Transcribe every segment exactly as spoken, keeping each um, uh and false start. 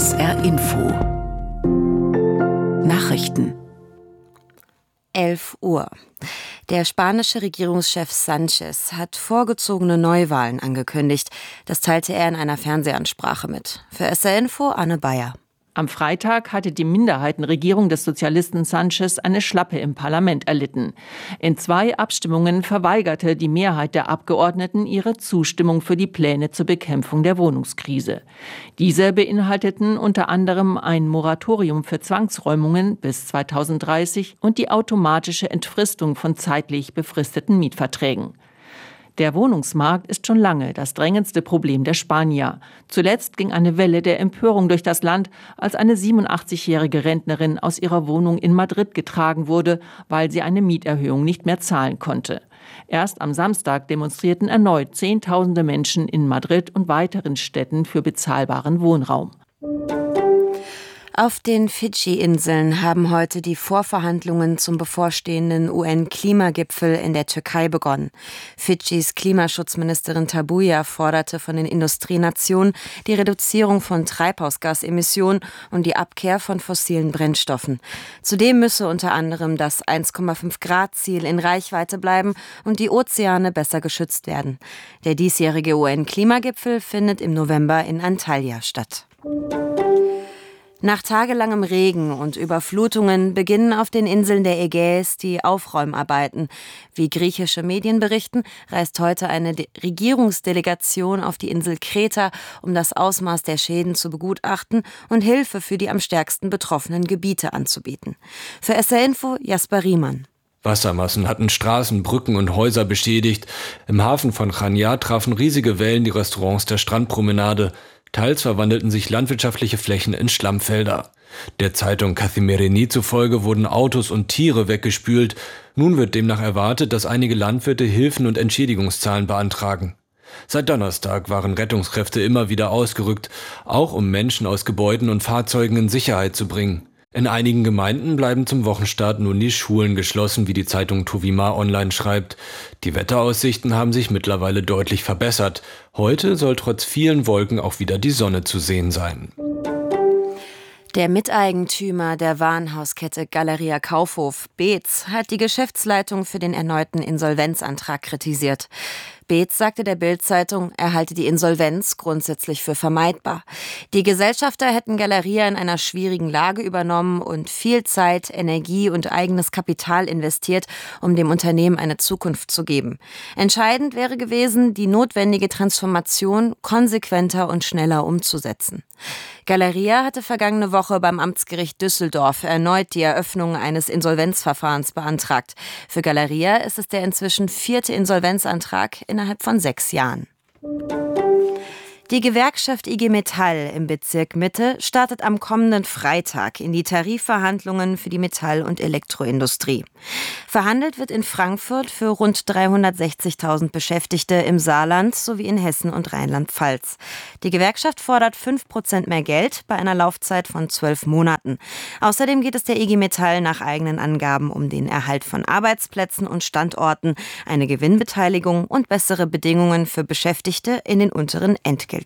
S R Info Nachrichten elf Uhr. Der spanische Regierungschef Sánchez hat vorgezogene Neuwahlen angekündigt. Das teilte er in einer Fernsehansprache mit. Für S R Info Anne Bayer. Am Freitag hatte die Minderheitenregierung des Sozialisten Sánchez eine Schlappe im Parlament erlitten. In zwei Abstimmungen verweigerte die Mehrheit der Abgeordneten ihre Zustimmung für die Pläne zur Bekämpfung der Wohnungskrise. Diese beinhalteten unter anderem ein Moratorium für Zwangsräumungen bis zweitausenddreißig und die automatische Entfristung von zeitlich befristeten Mietverträgen. Der Wohnungsmarkt ist schon lange das drängendste Problem der Spanier. Zuletzt ging eine Welle der Empörung durch das Land, als eine siebenundachtzigjährige Rentnerin aus ihrer Wohnung in Madrid getragen wurde, weil sie eine Mieterhöhung nicht mehr zahlen konnte. Erst am Samstag demonstrierten erneut Zehntausende Menschen in Madrid und weiteren Städten für bezahlbaren Wohnraum. Auf den Fidschi-Inseln haben heute die Vorverhandlungen zum bevorstehenden U N-Klimagipfel in der Türkei begonnen. Fidschis Klimaschutzministerin Tabuya forderte von den Industrienationen die Reduzierung von Treibhausgasemissionen und die Abkehr von fossilen Brennstoffen. Zudem müsse unter anderem das eins Komma fünf Grad Ziel in Reichweite bleiben und die Ozeane besser geschützt werden. Der diesjährige U N-Klimagipfel findet im November in Antalya statt. Nach tagelangem Regen und Überflutungen beginnen auf den Inseln der Ägäis die Aufräumarbeiten. Wie griechische Medien berichten, reist heute eine De- Regierungsdelegation auf die Insel Kreta, um das Ausmaß der Schäden zu begutachten und Hilfe für die am stärksten betroffenen Gebiete anzubieten. Für S R Info Jasper Riemann. Wassermassen hatten Straßen, Brücken und Häuser beschädigt. Im Hafen von Chania trafen riesige Wellen die Restaurants der Strandpromenade. Teils verwandelten sich landwirtschaftliche Flächen in Schlammfelder. Der Zeitung Kathimerini zufolge wurden Autos und Tiere weggespült. Nun wird demnach erwartet, dass einige Landwirte Hilfen und Entschädigungszahlen beantragen. Seit Donnerstag waren Rettungskräfte immer wieder ausgerückt, auch um Menschen aus Gebäuden und Fahrzeugen in Sicherheit zu bringen. In einigen Gemeinden bleiben zum Wochenstart nun die Schulen geschlossen, wie die Zeitung Tuvima online schreibt. Die Wetteraussichten haben sich mittlerweile deutlich verbessert. Heute soll trotz vielen Wolken auch wieder die Sonne zu sehen sein. Der Miteigentümer der Warenhauskette Galeria Kaufhof, Beetz, hat die Geschäftsleitung für den erneuten Insolvenzantrag kritisiert. Beetz sagte der Bild-Zeitung, er halte die Insolvenz grundsätzlich für vermeidbar. Die Gesellschafter hätten Galeria in einer schwierigen Lage übernommen und viel Zeit, Energie und eigenes Kapital investiert, um dem Unternehmen eine Zukunft zu geben. Entscheidend wäre gewesen, die notwendige Transformation konsequenter und schneller umzusetzen. Galeria hatte vergangene Woche beim Amtsgericht Düsseldorf erneut die Eröffnung eines Insolvenzverfahrens beantragt. Für Galeria ist es der inzwischen vierte Insolvenzantrag innerhalb von sechs Jahren. Die Gewerkschaft I G Metall im Bezirk Mitte startet am kommenden Freitag in die Tarifverhandlungen für die Metall- und Elektroindustrie. Verhandelt wird in Frankfurt für rund dreihundertsechzigtausend Beschäftigte im Saarland sowie in Hessen und Rheinland-Pfalz. Die Gewerkschaft fordert fünf Prozent mehr Geld bei einer Laufzeit von zwölf Monaten. Außerdem geht es der I G Metall nach eigenen Angaben um den Erhalt von Arbeitsplätzen und Standorten, eine Gewinnbeteiligung und bessere Bedingungen für Beschäftigte in den unteren Entgeltgruppen.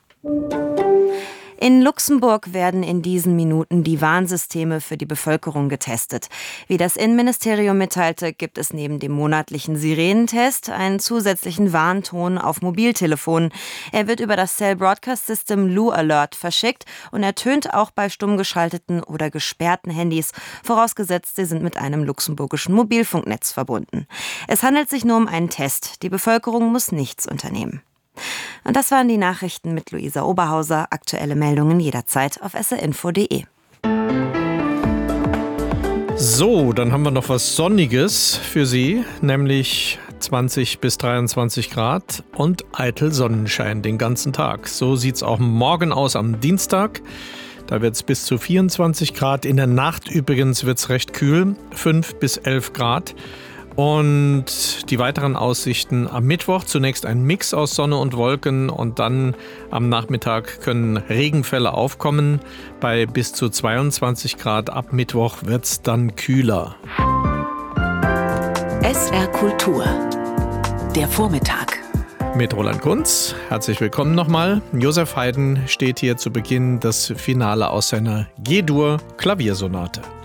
In Luxemburg werden in diesen Minuten die Warnsysteme für die Bevölkerung getestet. Wie das Innenministerium mitteilte, gibt es neben dem monatlichen Sirenentest einen zusätzlichen Warnton auf Mobiltelefonen. Er wird über das Cell Broadcast System Lu Alert verschickt und ertönt auch bei stumm geschalteten oder gesperrten Handys, vorausgesetzt sie sind mit einem luxemburgischen Mobilfunknetz verbunden. Es handelt sich nur um einen Test. Die Bevölkerung muss nichts unternehmen. Und das waren die Nachrichten mit Luisa Oberhauser. Aktuelle Meldungen jederzeit auf s r info punkt d e. So, dann haben wir noch was Sonniges für Sie, nämlich zwanzig bis dreiundzwanzig Grad und eitel Sonnenschein den ganzen Tag. So sieht es auch morgen aus am Dienstag. Da wird es bis zu vierundzwanzig Grad. In der Nacht übrigens wird es recht kühl, fünf bis elf Grad. Und die weiteren Aussichten am Mittwoch, zunächst ein Mix aus Sonne und Wolken und dann am Nachmittag können Regenfälle aufkommen. Bei bis zu zweiundzwanzig Grad ab Mittwoch wird es dann kühler. S R Kultur, der Vormittag. Mit Roland Kunz. Herzlich willkommen nochmal. Joseph Haydn steht hier zu Beginn das Finale aus seiner G-Dur Klaviersonate.